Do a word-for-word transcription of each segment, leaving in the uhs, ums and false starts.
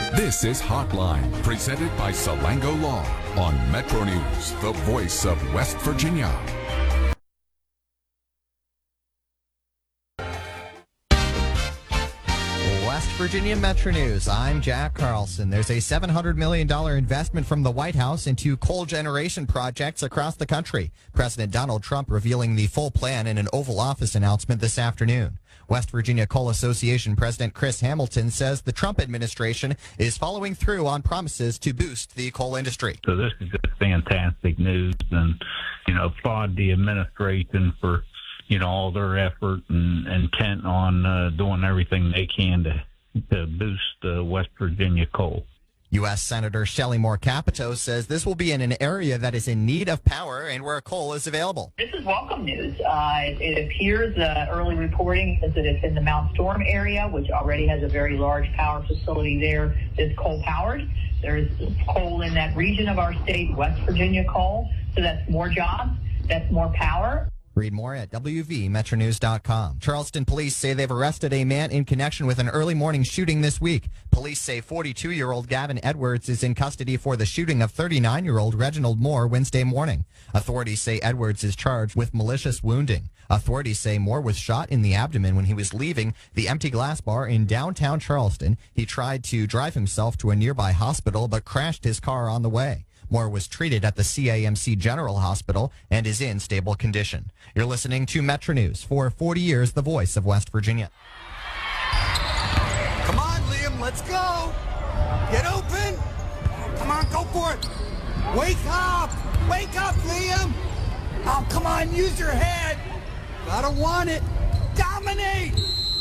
This is Hotline, presented by Salango Law on Metro News, the voice of West Virginia. West Virginia Metro News. I'm Jack Carlson. There's a seven hundred million dollars investment from the White House into coal generation projects across the country. President Donald Trump revealing the full plan in an Oval Office announcement this afternoon. West Virginia Coal Association President Chris Hamilton says the Trump administration is following through on promises to boost the coal industry. So this is just fantastic news, and, you know, applaud the administration for, you know, all their effort and intent on uh, doing everything they can to, to boost uh, West Virginia coal. U S. Senator Shelley Moore Capito says this will be in an area that is in need of power and where coal is available. This is welcome news. Uh, it, it appears uh, early reporting is that it's in the Mount Storm area, which already has a very large power facility there that's coal-powered. There's coal in that region of our state, West Virginia coal, so that's more jobs, that's more power. Read more at W V Metro News dot com. Charleston police say they've arrested a man in connection with an early morning shooting this week. Police say forty-two-year-old Gavin Edwards is in custody for the shooting of thirty-nine-year-old Reginald Moore Wednesday morning. Authorities say Edwards is charged with malicious wounding. Authorities say Moore was shot in the abdomen when he was leaving the Empty Glass Bar in downtown Charleston. He tried to drive himself to a nearby hospital but crashed his car on the way. Moore was treated at the C A M C General Hospital and is in stable condition. You're listening to Metro News. For forty years, the voice of West Virginia. Come on, Liam, let's go. Get open. Come on, go for it. Wake up. Wake up, Liam. Oh, come on, use your head. Gotta want it. Dominate.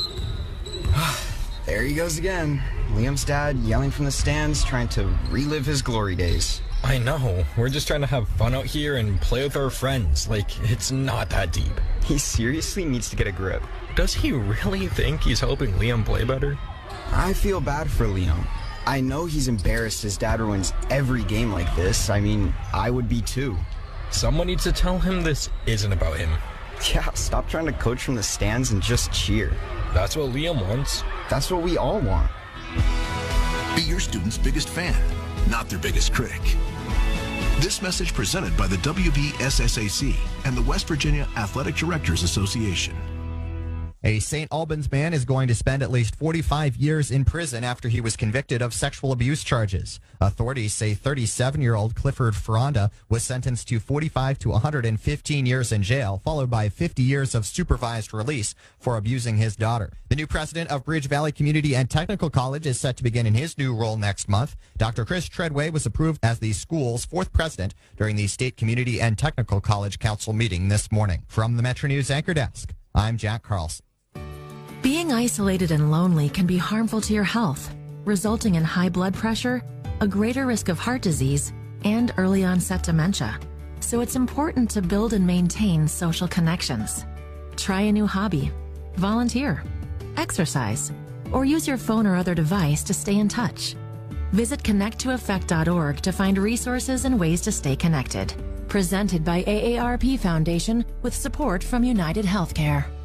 There he goes again. Liam's dad yelling from the stands, trying to relive his glory days. I know. We're just trying to have fun out here and play with our friends. Like, it's not that deep. He seriously needs to get a grip. Does he really think he's helping Liam play better? I feel bad for Liam. I know he's embarrassed his dad ruins every game like this. I mean, I would be too. Someone needs to tell him this isn't about him. Yeah, stop trying to coach from the stands and just cheer. That's what Liam wants. That's what we all want. Be your student's biggest fan, not their biggest critic. This message presented by the W V S S A C and the West Virginia Athletic Directors Association. A Saint Albans man is going to spend at least forty-five years in prison after he was convicted of sexual abuse charges. Authorities say thirty-seven-year-old Clifford Ferranda was sentenced to forty-five to one hundred fifteen years in jail, followed by fifty years of supervised release for abusing his daughter. The new president of Bridge Valley Community and Technical College is set to begin in his new role next month. Doctor Chris Treadway was approved as the school's fourth president during the State Community and Technical College Council meeting this morning. From the Metro News Anchor Desk, I'm Jack Carlson. Being isolated and lonely can be harmful to your health, resulting in high blood pressure, a greater risk of heart disease, and early onset dementia. So it's important to build and maintain social connections. Try a new hobby, volunteer, exercise, or use your phone or other device to stay in touch. Visit connect to effect dot org to find resources and ways to stay connected. Presented by A A R P Foundation with support from United Healthcare.